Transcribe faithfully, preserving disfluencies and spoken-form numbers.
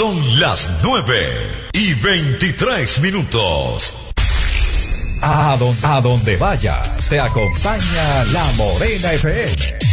Son las nueve y veintitrés minutos. A, don, a donde vayas, te acompaña La Morena F M.